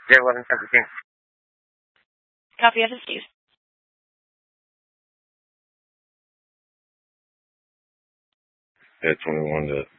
J1117. Copy, this is Steve. At 21 to